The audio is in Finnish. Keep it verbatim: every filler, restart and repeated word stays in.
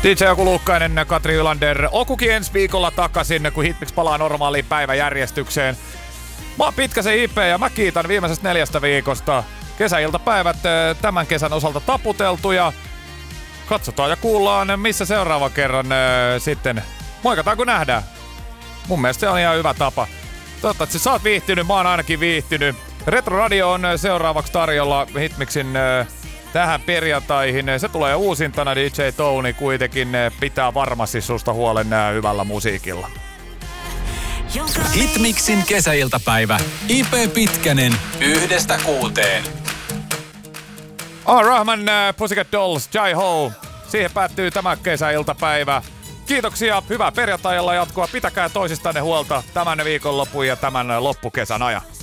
D J Aku Luukkainen, Katri Ylander, Okukin ensi viikolla takaisin, kun Hitmix palaa normaaliin päiväjärjestykseen. Mä oon Pitkäsen I P ja mä kiitän viimeisestä neljästä viikosta. Kesäiltapäivät tämän kesän osalta taputeltu ja katsotaan ja kuullaan, missä seuraavan kerran äh, sitten moikataan kun nähdään. Mun mielestä se on ihan hyvä tapa. Toivottavasti sä oot viihtynyt, mä oon ainakin viihtynyt. Retro Radio on seuraavaksi tarjolla Hitmixin äh, tähän perjantaihin. Se tulee uusintana, D J Tony kuitenkin äh, pitää varmasti susta huolen äh, hyvällä musiikilla. Hitmixin kesäiltapäivä. I P Pitkänen yhdestä kuuteen. Ar-Rahman, uh, Pussycat Dolls, Jai Ho. Siihen päättyy tämä kesäiltapäivä. Kiitoksia, hyvää perjantailla jatkoa. Pitäkää toisistanne huolta tämän viikonlopun ja tämän loppukesän ajan.